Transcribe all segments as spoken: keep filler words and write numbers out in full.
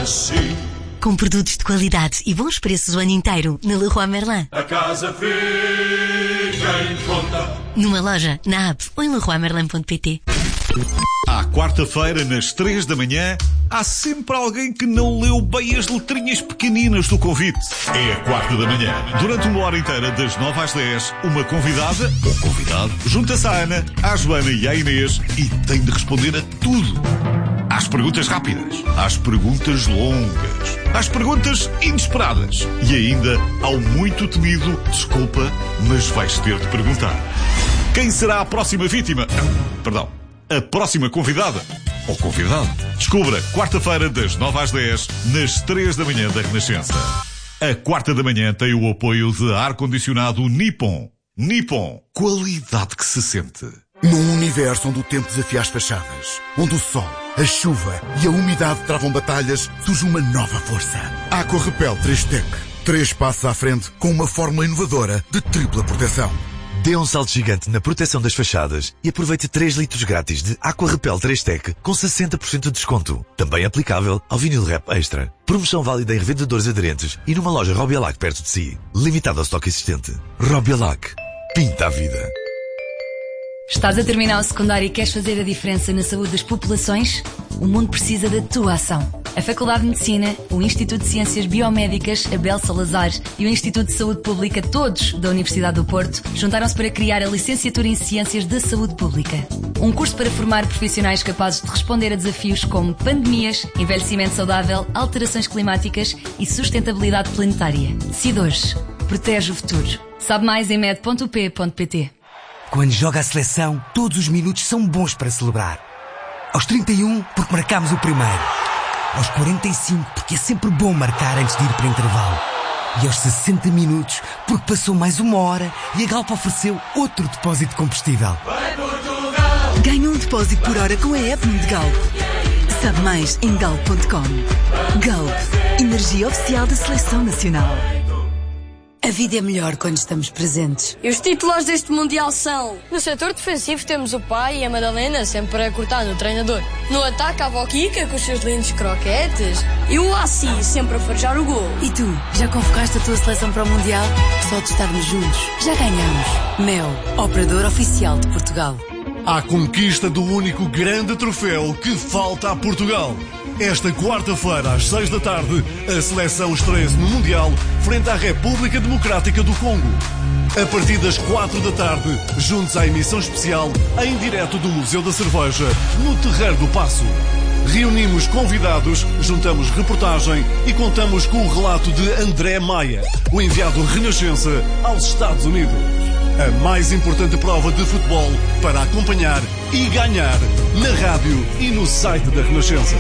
assim. Com produtos de qualidade e bons preços o ano inteiro na Leroy Merlin. A casa fica em conta. Numa loja, na app ou em leroy merlin ponto pt. À quarta-feira, nas três da manhã, há sempre alguém que não leu bem as letrinhas pequeninas do convite. É a quarta da manhã. Durante uma hora inteira, das nove às dez, uma convidada, ou convidado, junta-se à Ana, à Joana e à Inês e tem de responder a tudo. Às perguntas rápidas, às perguntas longas, às perguntas inesperadas e ainda ao muito temido desculpa, mas vais ter de perguntar. Quem será a próxima vítima? Perdão, a próxima convidada ou convidado? Descubra quarta-feira das nove às dez, nas três da manhã da Renascença. A quarta da manhã tem o apoio de ar-condicionado Nippon. Nippon, qualidade que se sente. Num universo onde o tempo desafia as fachadas, onde o sol, a chuva e a umidade travam batalhas, surge uma nova força. Aqua Repel três Tech. Três passos à frente com uma fórmula inovadora de tripla proteção. Dê um salto gigante na proteção das fachadas e aproveite três litros grátis de Aqua Repel três Tech com sessenta por cento de desconto. Também aplicável ao vinil Rap Extra. Promoção válida em revendedores aderentes e numa loja Robialac perto de si. Limitado ao estoque existente. Robialac. Pinta a vida. Estás a terminar o secundário e queres fazer a diferença na saúde das populações? O mundo precisa da tua ação. A Faculdade de Medicina, o Instituto de Ciências Biomédicas, Abel Salazar e o Instituto de Saúde Pública, todos da Universidade do Porto, juntaram-se para criar a Licenciatura em Ciências da Saúde Pública. Um curso para formar profissionais capazes de responder a desafios como pandemias, envelhecimento saudável, alterações climáticas e sustentabilidade planetária. Decide hoje. Protege o futuro. Sabe mais em med ponto u p ponto p t. Quando joga a seleção, todos os minutos são bons para celebrar. Aos trinta e um, porque marcámos o primeiro. Aos quarenta e cinco, porque é sempre bom marcar antes de ir para o intervalo. E aos sessenta minutos, porque passou mais uma hora e a Galp ofereceu outro depósito de combustível. Ganhe um depósito por hora com a app de Galp. Sabe mais em galp ponto com. Galp, energia oficial da Seleção Nacional. A vida é melhor quando estamos presentes. E os titulares deste Mundial são... No setor defensivo temos o pai e a Madalena sempre a cortar no treinador. No ataque a avó Kika com os seus lindos croquetes. E o Assi sempre a farejar o gol. E tu, já convocaste a tua seleção para o Mundial? Só de estarmos juntos, já ganhamos. Mel, operador oficial de Portugal. À conquista do único grande troféu que falta a Portugal. Esta quarta-feira, às seis da tarde, a seleção estreia-se no Mundial frente à República Democrática do Congo. A partir das quatro da tarde, juntos à emissão especial em direto do Museu da Cerveja, no Terreiro do Paço. Reunimos convidados, juntamos reportagem e contamos com o relato de André Maia, o enviado Renascença aos Estados Unidos. A mais importante prova de futebol para acompanhar e ganhar na rádio e no site da Renascença.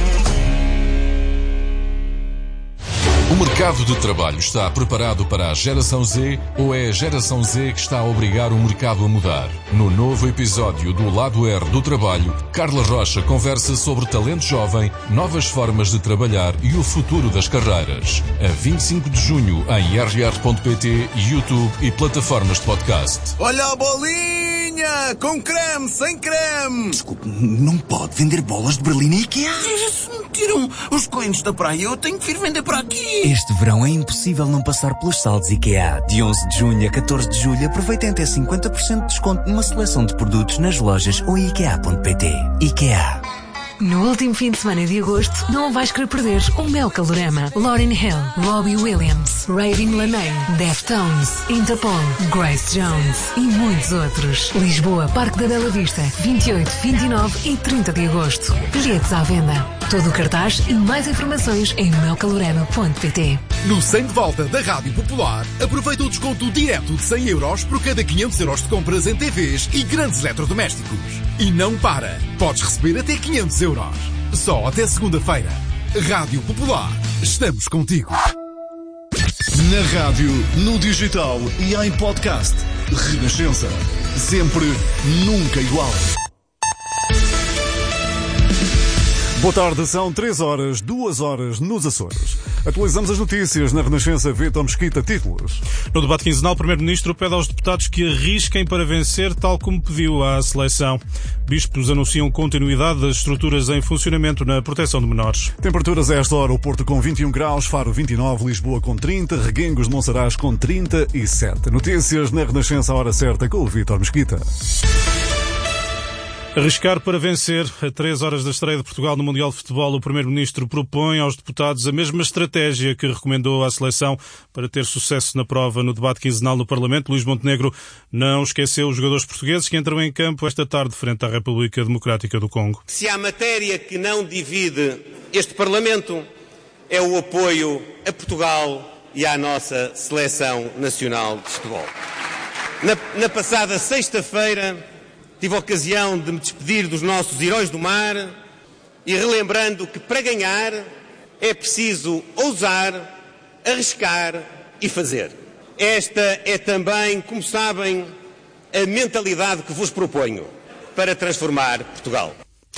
O mercado de trabalho está preparado para a geração Z ou é a geração Z que está a obrigar o mercado a mudar? No novo episódio do Lado R do Trabalho, Carla Rocha conversa sobre talento jovem, novas formas de trabalhar e o futuro das carreiras. A vinte e cinco de junho em r r ponto p t, YouTube e plataformas de podcast. Olha a bolinha! Com creme, sem creme! Desculpe, não pode vender bolas de Berlim e IKEA? Se me tiram os coelhos da praia, eu tenho que vir vender para aqui! Este verão é impossível não passar pelos saldos IKEA. De onze de junho a catorze de julho, aproveitem até cinquenta por cento de desconto numa seleção de produtos nas lojas ou ikea ponto p t. IKEA. No último fim de semana de agosto, não vais querer perder o Mel Calorama. Lauryn Hill, Robbie Williams, Raven Lenain, Deftones, Interpol, Grace Jones e muitos outros. Lisboa, Parque da Bela Vista, vinte e oito, vinte e nove e trinta de agosto. Bilhetes à venda. Todo o cartaz e mais informações em mel calorama ponto p t. No cem de volta da Rádio Popular, aproveita o desconto direto de cem euros por cada quinhentos euros de compras em T Vs e grandes eletrodomésticos. E não para! Podes receber até quinhentos euros. Só até segunda-feira. Rádio Popular. Estamos contigo. Na rádio, no digital e em podcast. Renascença. Sempre, nunca igual. Boa tarde, são três horas, duas horas nos Açores. Atualizamos as notícias na Renascença. Vítor Mesquita, títulos. No debate quinzenal, o Primeiro-Ministro pede aos deputados que arrisquem para vencer, tal como pediu à seleção. Bispos anunciam continuidade das estruturas em funcionamento na proteção de menores. Temperaturas a esta hora, o Porto com vinte e um graus, Faro vinte e nove, Lisboa com trinta, Reguengos de Monsaraz com trinta e sete. Notícias na Renascença, a hora certa, com o Vítor Mesquita. Arriscar para vencer. A três horas da estreia de Portugal no Mundial de Futebol, o Primeiro-Ministro propõe aos deputados a mesma estratégia que recomendou à seleção para ter sucesso na prova no debate quinzenal no Parlamento. Luís Montenegro não esqueceu os jogadores portugueses que entram em campo esta tarde frente à República Democrática do Congo. Se há matéria que não divide este Parlamento, é o apoio a Portugal e à nossa Seleção Nacional de Futebol. Na, na passada sexta-feira, tive a ocasião de me despedir dos nossos heróis do mar e relembrando que para ganhar é preciso ousar, arriscar e fazer. Esta é também, como sabem, a mentalidade que vos proponho para transformar Portugal.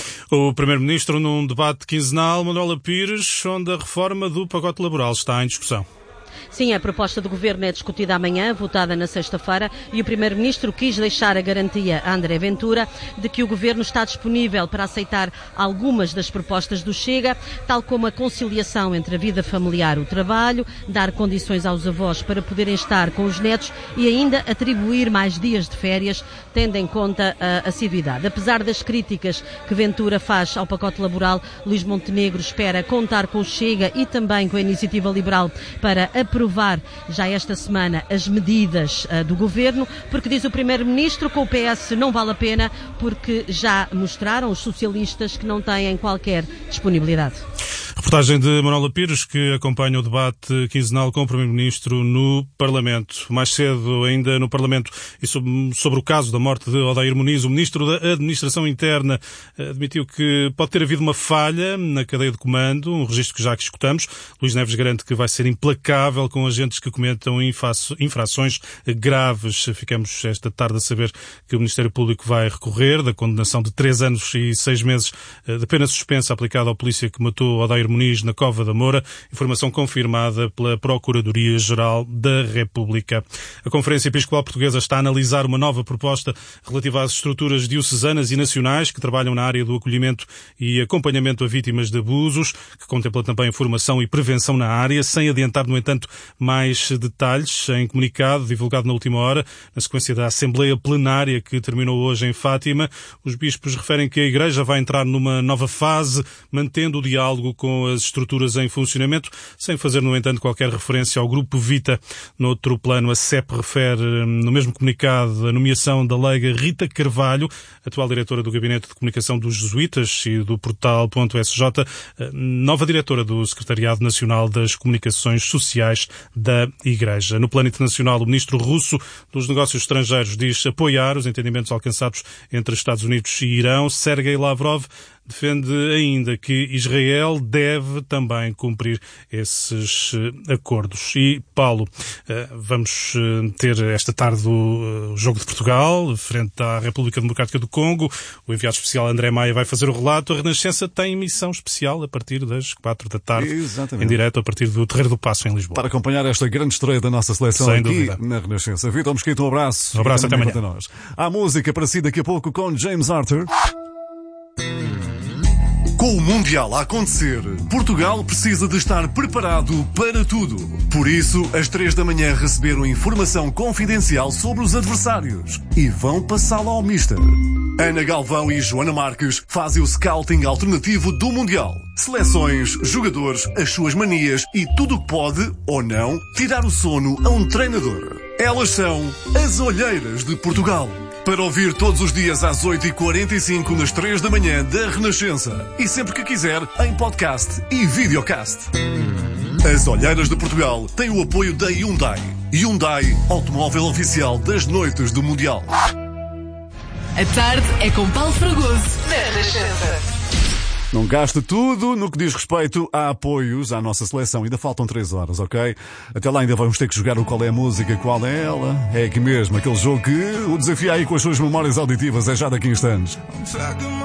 O Primeiro-Ministro num debate quinzenal, Manuela Pires, onde a reforma do pacote laboral está em discussão. Sim, a proposta do Governo é discutida amanhã, votada na sexta-feira, e o Primeiro-Ministro quis deixar a garantia a André Ventura de que o Governo está disponível para aceitar algumas das propostas do Chega, tal como a conciliação entre a vida familiar e o trabalho, dar condições aos avós para poderem estar com os netos e ainda atribuir mais dias de férias, tendo em conta a assiduidade. Apesar das críticas que Ventura faz ao pacote laboral, Luís Montenegro espera contar com o Chega e também com a Iniciativa Liberal para aprovar já esta semana as medidas uh, do Governo, porque diz o Primeiro-Ministro que o P S não vale a pena porque já mostraram os socialistas que não têm qualquer disponibilidade. Reportagem de Manuela Pires, que acompanha o debate quinzenal com o Primeiro-Ministro no Parlamento. Mais cedo, ainda no Parlamento, e sobre, sobre o caso da morte de Odair Muniz, o Ministro da Administração Interna admitiu que pode ter havido uma falha na cadeia de comando, um registro que já que escutamos. Luís Neves garante que vai ser implacável com agentes que cometam infrações graves. Ficamos esta tarde a saber que o Ministério Público vai recorrer da condenação de três anos e seis meses de pena suspensa aplicada ao polícia que matou Odair Muniz na Cova da Moura, informação confirmada pela Procuradoria-Geral da República. A Conferência Episcopal Portuguesa está a analisar uma nova proposta relativa às estruturas diocesanas e nacionais que trabalham na área do acolhimento e acompanhamento a vítimas de abusos, que contempla também formação e prevenção na área, sem adiantar, no entanto, mais detalhes. Em comunicado divulgado na última hora, na sequência da Assembleia Plenária que terminou hoje em Fátima, os bispos referem que a Igreja vai entrar numa nova fase, mantendo o diálogo com as estruturas em funcionamento, sem fazer, no entanto, qualquer referência ao Grupo Vita. No outro plano, a S E P refere, no mesmo comunicado, a nomeação da leiga Rita Carvalho, atual diretora do Gabinete de Comunicação dos Jesuítas e do Portal ponto S J, nova diretora do Secretariado Nacional das Comunicações Sociais da Igreja. No plano internacional, o ministro russo dos Negócios Estrangeiros diz apoiar os entendimentos alcançados entre Estados Unidos e Irão. Sergei Lavrov defende ainda que Israel deve também cumprir esses acordos. E, Paulo, vamos ter esta tarde o Jogo de Portugal, frente à República Democrática do Congo. O enviado especial André Maia vai fazer o relato. A Renascença tem emissão especial a partir das quatro da tarde, Exatamente. Em direto a partir do Terreiro do Paço, em Lisboa. Para acompanhar esta grande estreia da nossa seleção Sem aqui dúvida. Na Renascença. Vítor Mesquita, um abraço. Um abraço, até amanhã. Nós. Há música para si daqui a pouco com James Arthur. Com o Mundial a acontecer, Portugal precisa de estar preparado para tudo. Por isso, às três da manhã receberam informação confidencial sobre os adversários e vão passá-la ao Mister. Ana Galvão e Joana Marques fazem o scouting alternativo do Mundial. Seleções, jogadores, as suas manias e tudo o que pode, ou não, tirar o sono a um treinador. Elas são as Olheiras de Portugal. Para ouvir todos os dias às oito e quarenta e cinco nas três da manhã da Renascença. E sempre que quiser, em podcast e videocast. As Olheiras de Portugal têm o apoio da Hyundai. Hyundai, automóvel oficial das noites do Mundial. A tarde é com Paulo Fragoso, da Renascença. Não gaste tudo no que diz respeito a apoios à nossa seleção. Ainda faltam três horas, ok? Até lá ainda vamos ter que jogar o Qual é a Música, Qual é Ela. É aqui mesmo, aquele jogo que o desafia aí com as suas memórias auditivas é já daqui a instantes.